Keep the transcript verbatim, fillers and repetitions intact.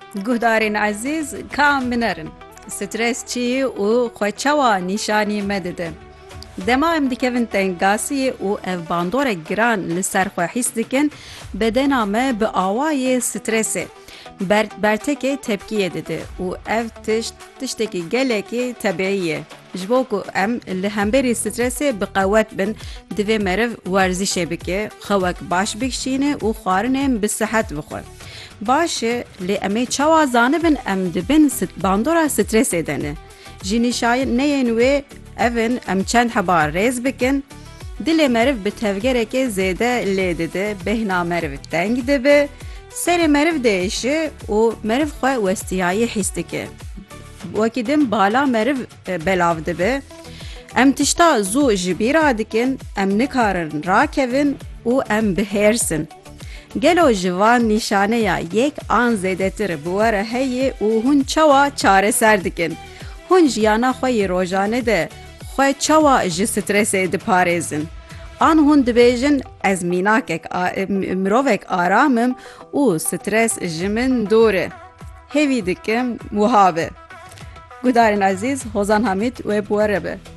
Guhdarên ezîz ka min erin. Stres çi û xwe çawa nîşanî me dide. Dema em dikevin tengasiyê û ev bandorek giran li ser xwe hîs dikin, bedena me bi awayê stresê, ber, bertekê tepkiyê dide û ev tişt tiştekî gelekî tebîî ye. Ji bo ku em li hemberî stresê bi qewet bin, divê meriv werzîşê bike, xewek baş bikişîne û xwarinên bi sihet bixwe. Baş e, lê em ê çawa zanibin em dibin bandora stresê de ne. Ji nîşaneyên wê evin em çend heba rêz bikin, dilê meriv bi tevgerekê zêde lê dide, bêhna meriv teng dibe, serê meriv değişi û meriv xwe westiyayî hîs dike. Wekî din bala meriv belav dibe, em tişta zû ji bîra dikin, em nikarin rakevin û em bihêrsin. Gelo ji van nîşaneya yek an zêdetir bi we re heye û hûn çawa çareser dikin. Hûn jiyana xwe yê rojane de xwe çawa ji stresê diparêzin. An hûn dibêjin ez mînakek mirovek aramim û stres ji min dûr e. Hêvî dikim wiha be. Guhdarên ezîz, Hozan Hamîd wê bi we re be.